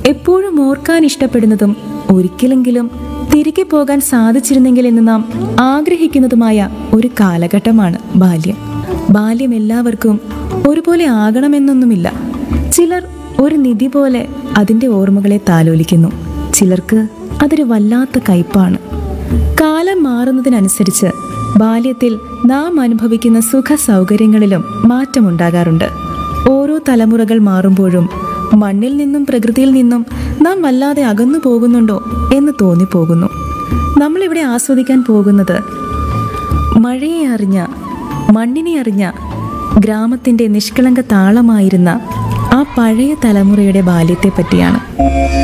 എപ്പോഴും ഓർക്കാൻ ഇഷ്ടപ്പെടുന്നതും ഒരിക്കലെങ്കിലും തിരികെ പോകാൻ സാധിച്ചിരുന്നെങ്കിൽ എന്ന് നാം ആഗ്രഹിക്കുന്നതുമായ ഒരു കാലഘട്ടമാണ് ബാല്യം. ബാല്യം എല്ലാവർക്കും ഒരുപോലെ ആകണമെന്നൊന്നുമില്ല. ചിലർ ഒരു നിധി പോലെ അതിൻ്റെ ഓർമ്മകളെ താലോലിക്കുന്നു. ചിലർക്ക് അതൊരു വല്ലാത്ത കയ്പാണ്. കാലം മാറുന്നതിനനുസരിച്ച് ബാല്യത്തിൽ നാം അനുഭവിക്കുന്ന സുഖ സൗകര്യങ്ങളിലും മാറ്റമുണ്ടാകാറുണ്ട്. ഓരോ തലമുറകൾ മാറുമ്പോഴും മണ്ണിൽ നിന്നും പ്രകൃതിയിൽ നിന്നും നാം വല്ലാതെ അകന്നു പോകുന്നുണ്ടോ എന്ന് തോന്നിപ്പോകുന്നു. നമ്മളിവിടെ ആസ്വദിക്കാൻ പോകുന്നത് മഴയെ അറിഞ്ഞ, മണ്ണിനെ അറിഞ്ഞ, ഗ്രാമത്തിൻ്റെ നിഷ്കളങ്ക താളമായിരുന്ന ആ പഴയ തലമുറയുടെ ബാല്യത്തെ പറ്റിയാണ്.